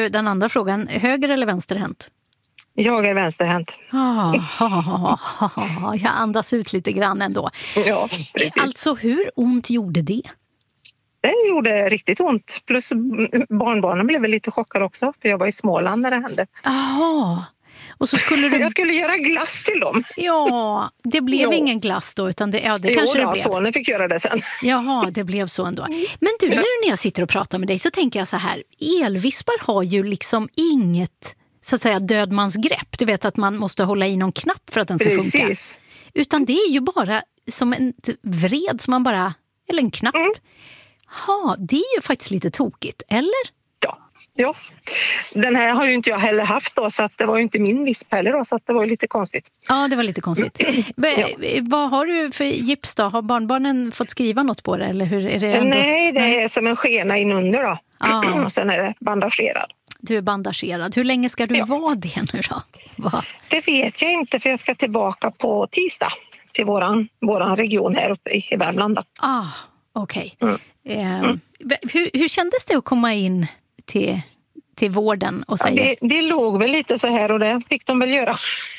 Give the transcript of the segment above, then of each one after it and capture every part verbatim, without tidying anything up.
du den andra frågan. Höger eller vänsterhänt? Jag är vänsterhänt. Ah, ah, ah, ah, jag andas ut lite grann ändå. Ja, precis. Alltså, hur ont gjorde det? Det gjorde riktigt ont. Plus barnbarnen blev väl lite chockade också. För jag var i Småland när det hände. Jaha. Och så skulle du... Jag skulle göra glass till dem. Ja, det blev jo. ingen glass då, utan det, ja, det jo, kanske då, det blev. sonen fick göra det sen. Jaha, det blev så ändå. Men du, nu när jag sitter och pratar med dig så tänker jag så här. Elvispar har ju liksom inget, så att säga, dödmansgrepp. Du vet att man måste hålla i någon knapp för att den ska Precis. funka. Utan det är ju bara som en vred som man bara, eller en knapp. Mm. Ja, det är ju faktiskt lite tokigt, eller? Ja, ja. Den här har ju inte jag heller haft då, så att det var ju inte min visp heller då, så att det var ju lite konstigt. Ja, det var lite konstigt. Ja. Vad har du för gips då? Har barnbarnen fått skriva något på det? Eller hur är det ändå? Nej, det är som en skena inunder då. Ah. Och sen är det bandagerad. Du är bandagerad. Hur länge ska du Ja. vara det nu då? Va? Det vet jag inte, för jag ska tillbaka på tisdag till våran, våran region här uppe i Värmland då. Ah, okej. Okay. Mm. Eh, Mm. hur, hur kändes det att komma in till, till vården och säga? Ja, det, det låg väl lite så här och det fick de väl göra.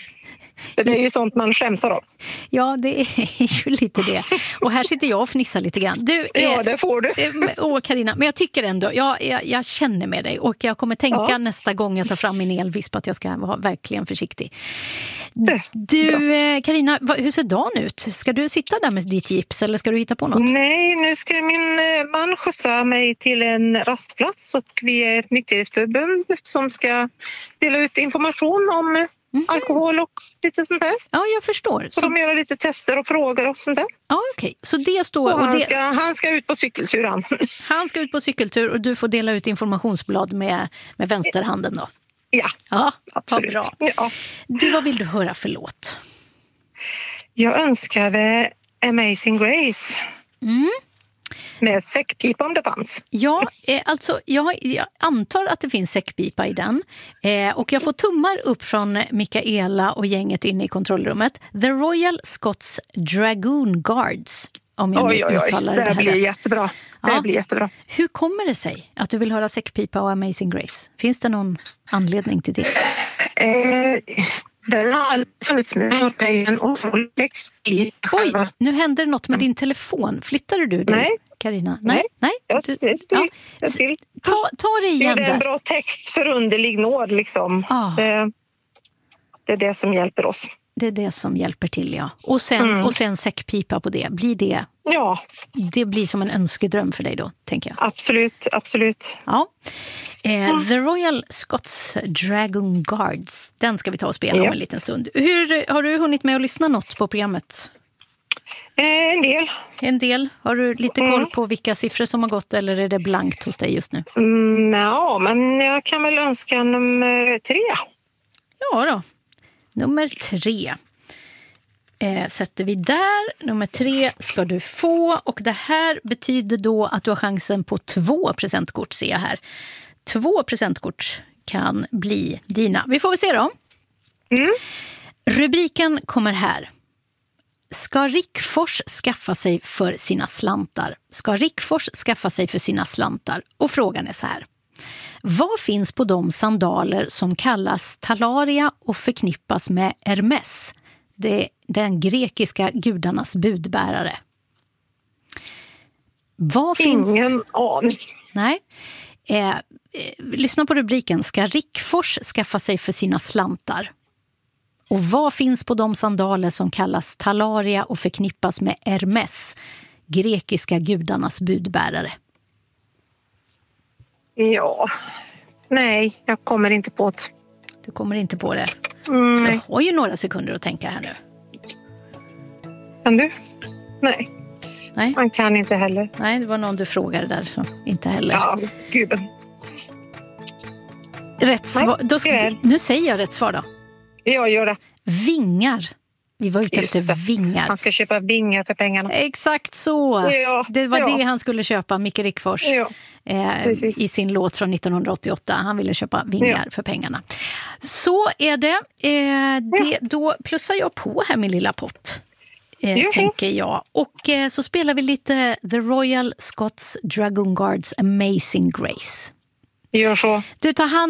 Det är ju sånt man skämtar om. Ja, det är ju lite det. Och här sitter jag och fnissar lite grann. Du, eh, ja, det får du. Eh, åh, Carina, men jag tycker ändå, jag, jag, jag känner med dig. Och jag kommer tänka ja. nästa gång jag tar fram min elvisp att jag ska vara verkligen försiktig. Det, du, eh, Carina, hur ser dagen ut? Ska du sitta där med ditt gips eller ska du hitta på något? Nej, nu ska min man skjutsa mig till en rastplats och vi är ett nykterhetsförbund som ska dela ut information om Mm. alkohol och lite sånt där. Ja, jag förstår. Så de gör lite tester och frågor och sånt där. Ja, okej. Okay. Så det står... Och och han, det... ska, han ska ut på cykeltur. Han. han ska ut på cykeltur och du får dela ut informationsblad med, med vänsterhanden då. Ja, ja absolut. Bra. Ja. Du, vad vill du höra för låt? Jag önskade Amazing Grace. Mm. Med säckpipa om det fanns. Ja, eh, alltså jag, jag antar att det finns säckpipa i den. Eh, och jag får tummar upp från Mikaela och gänget inne i kontrollrummet. The Royal Scots Dragoon Guards, om jag oj, oj, oj. uttalar det, det här blir rätt. jättebra. Det Ja. blir jättebra. Hur kommer det sig att du vill höra säckpipa och Amazing Grace? Finns det någon anledning till det? Eh, den har alltid funnits med och det är en otrolig text i själva. Oj, nu händer något med din telefon. Flyttade du dig, Nej. Carina? Nej. Nej. Nej. Jag Du, styr ja. jag till. Ta, ta det igen Det är en där. bra text för underlig nåd liksom. Ah. Det, det är det som hjälper oss. Det är det som hjälper till, ja. Och sen, Mm. och sen säckpipa på det. Blir det, Ja, det blir som en önskedröm för dig då, tänker jag. absolut, absolut. Ja. Eh, The Royal Scots Dragoon Guards. Den ska vi ta och spela Ja. om en liten stund. Hur, har du hunnit med att lyssna något på programmet? Eh, en del. En del. Har du lite Mm. koll på vilka siffror som har gått eller är det blankt hos dig just nu? Mm, ja, men jag kan väl önska nummer tre. Ja då. Nummer tre eh, sätter vi där. Nummer tre ska du få. Och det här betyder då att du har chansen på två presentkort, ser jag här. Två presentkort kan bli dina. Vi får väl se då. Mm. Rubriken kommer här. Ska Rickfors skaffa sig för sina slantar? Ska Rickfors skaffa sig för sina slantar? Och frågan är så här. Vad finns på de sandaler som kallas talaria och förknippas med Hermes? Det är den grekiska gudarnas budbärare. Vad finns... Ingen aning. Nej. Eh, eh, lyssna på rubriken. Ska Rickfors skaffa sig för sina slantar? Och vad finns på de sandaler som kallas talaria och förknippas med Hermes? Grekiska gudarnas budbärare. Ja, nej, jag kommer inte på det. Du kommer inte på det. Mm, Jag har ju några sekunder att tänka här nu. kan du? Nej, Nej, man kan inte heller. Nej det var någon du frågade där som inte heller. Ja, gud. Rätt svar. Då ska, tyvärr. nu säger jag rätt svar då. Jag gör det. Vingar. Vi var ute Just efter det. vingar. Han ska köpa vingar för pengarna. Exakt så. Ja, Det var ja. det han skulle köpa, Micke Rickfors. Ja, Eh, precis. i sin låt från nittonhundraåttioåtta. Han ville köpa vingar Ja. för pengarna. Så är det. Eh, det då plussar jag på här min lilla pott. Eh, Jo. tänker jag. Och eh, så spelar vi lite The Royal Scots Dragoon Guards Amazing Grace. Gör så. Du tar hand